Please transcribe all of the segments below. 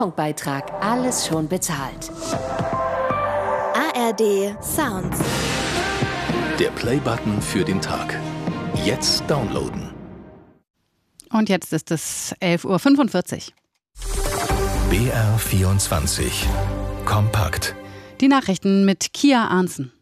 Beitrag alles schon bezahlt. ARD Sounds. Der Playbutton für den Tag. Jetzt downloaden. Und jetzt ist es 11:45 Uhr. BR24. Kompakt. Die Nachrichten mit Kia Arnsen.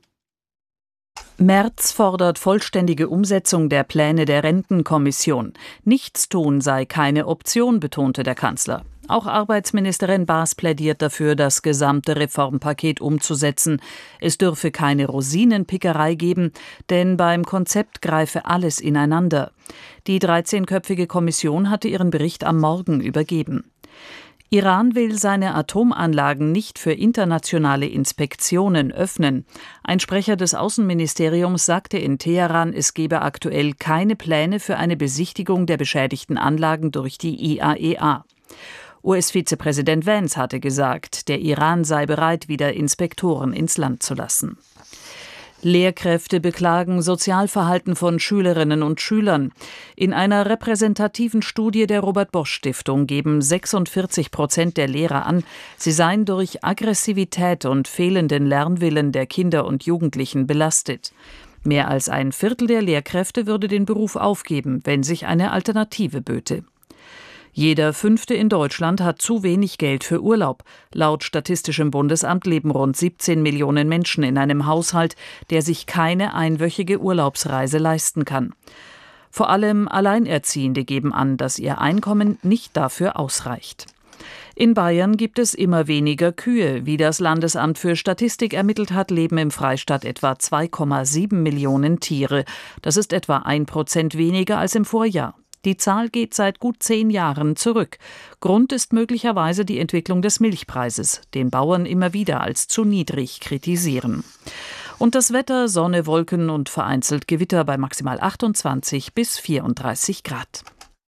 Merz fordert vollständige Umsetzung der Pläne der Rentenkommission. Nichtstun sei keine Option, betonte der Kanzler. Auch Arbeitsministerin Baas plädiert dafür, das gesamte Reformpaket umzusetzen. Es dürfe keine Rosinenpickerei geben, denn beim Konzept greife alles ineinander. Die 13-köpfige Kommission hatte ihren Bericht am Morgen übergeben. Iran will seine Atomanlagen nicht für internationale Inspektionen öffnen. Ein Sprecher des Außenministeriums sagte in Teheran, es gebe aktuell keine Pläne für eine Besichtigung der beschädigten Anlagen durch die IAEA. US-Vizepräsident Vance hatte gesagt, der Iran sei bereit, wieder Inspektoren ins Land zu lassen. Lehrkräfte beklagen Sozialverhalten von Schülerinnen und Schülern. In einer repräsentativen Studie der Robert-Bosch-Stiftung geben 46% der Lehrer an, sie seien durch Aggressivität und fehlenden Lernwillen der Kinder und Jugendlichen belastet. Mehr als ein Viertel der Lehrkräfte würde den Beruf aufgeben, wenn sich eine Alternative böte. Jeder Fünfte in Deutschland hat zu wenig Geld für Urlaub. Laut Statistischem Bundesamt leben rund 17 Millionen Menschen in einem Haushalt, der sich keine einwöchige Urlaubsreise leisten kann. Vor allem Alleinerziehende geben an, dass ihr Einkommen nicht dafür ausreicht. In Bayern gibt es immer weniger Kühe. Wie das Landesamt für Statistik ermittelt hat, leben im Freistaat etwa 2,7 Millionen Tiere. Das ist etwa 1% weniger als im Vorjahr. Die Zahl geht seit gut 10 Jahren zurück. Grund ist möglicherweise die Entwicklung des Milchpreises, den Bauern immer wieder als zu niedrig kritisieren. Und das Wetter: Sonne, Wolken und vereinzelt Gewitter bei maximal 28 bis 34 Grad.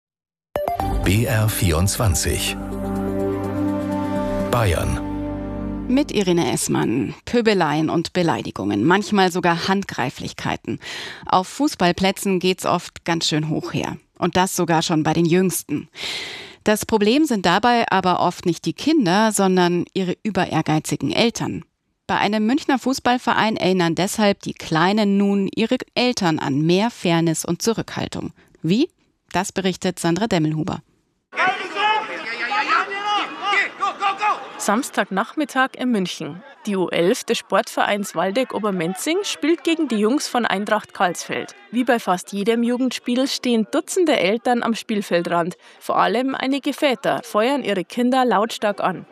BR24. Bayern. Mit Irene Essmann. Pöbeleien und Beleidigungen, manchmal sogar Handgreiflichkeiten. Auf Fußballplätzen geht's oft ganz schön hoch her. Und das sogar schon bei den Jüngsten. Das Problem sind dabei aber oft nicht die Kinder, sondern ihre überehrgeizigen Eltern. Bei einem Münchner Fußballverein erinnern deshalb die Kleinen nun ihre Eltern an mehr Fairness und Zurückhaltung. Wie? Das berichtet Sandra Demmelhuber. Samstagnachmittag in München. Die U11 des Sportvereins Waldeck-Obermenzing spielt gegen die Jungs von Eintracht Karlsfeld. Wie bei fast jedem Jugendspiel stehen Dutzende Eltern am Spielfeldrand. Vor allem einige Väter feuern ihre Kinder lautstark an.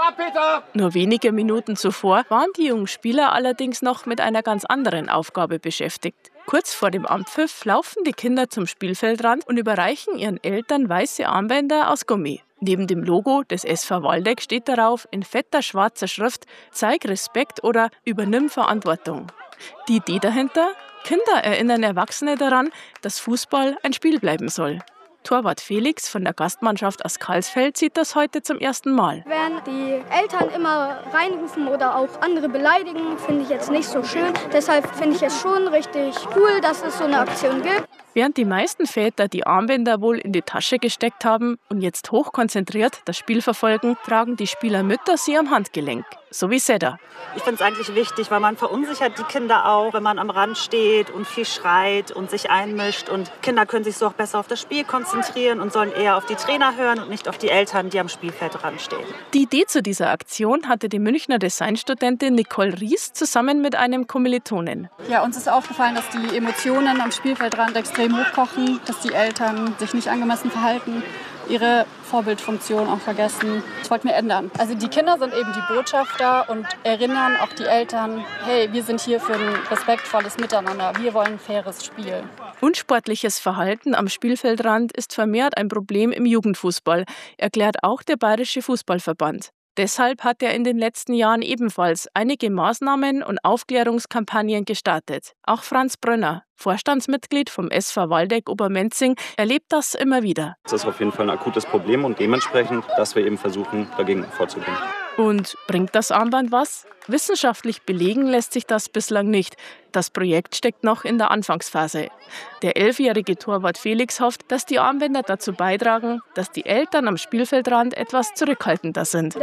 Nur wenige Minuten zuvor waren die jungen Spieler allerdings noch mit einer ganz anderen Aufgabe beschäftigt. Kurz vor dem Anpfiff laufen die Kinder zum Spielfeldrand und überreichen ihren Eltern weiße Armbänder aus Gummi. Neben dem Logo des SV Waldeck steht darauf in fetter schwarzer Schrift: Zeig Respekt oder übernimm Verantwortung. Die Idee dahinter? Kinder erinnern Erwachsene daran, dass Fußball ein Spiel bleiben soll. Torwart Felix von der Gastmannschaft aus Karlsfeld sieht das heute zum ersten Mal. Wenn die Eltern immer reinrufen oder auch andere beleidigen, finde ich jetzt nicht so schön. Deshalb finde ich es schon richtig cool, dass es so eine Aktion gibt. Während die meisten Väter die Armbänder wohl in die Tasche gesteckt haben und jetzt hochkonzentriert das Spiel verfolgen, tragen die Spielermütter sie am Handgelenk. So wie Seda. Ich finde es eigentlich wichtig, weil man verunsichert die Kinder auch, wenn man am Rand steht und viel schreit und sich einmischt. Und Kinder können sich so auch besser auf das Spiel konzentrieren und sollen eher auf die Trainer hören und nicht auf die Eltern, die am Spielfeldrand stehen. Die Idee zu dieser Aktion hatte die Münchner Designstudentin Nicole Ries zusammen mit einem Kommilitonen. Ja, uns ist aufgefallen, dass die Emotionen am Spielfeldrand extrem hochkochen, dass die Eltern sich nicht angemessen verhalten, ihre Vorbildfunktion auch vergessen. Das wollten wir ändern. Also die Kinder sind eben die Botschafter und erinnern auch die Eltern, hey, wir sind hier für ein respektvolles Miteinander, wir wollen ein faires Spiel. Unsportliches Verhalten am Spielfeldrand ist vermehrt ein Problem im Jugendfußball, erklärt auch der Bayerische Fußballverband. Deshalb hat er in den letzten Jahren ebenfalls einige Maßnahmen und Aufklärungskampagnen gestartet. Auch Franz Brönner, Vorstandsmitglied vom SV Waldeck-Obermenzing, erlebt das immer wieder. Das ist auf jeden Fall ein akutes Problem und dementsprechend, dass wir eben versuchen, dagegen vorzugehen. Und bringt das Armband was? Wissenschaftlich belegen lässt sich das bislang nicht. Das Projekt steckt noch in der Anfangsphase. Der 11-jährige Torwart Felix hofft, dass die Armbänder dazu beitragen, dass die Eltern am Spielfeldrand etwas zurückhaltender sind.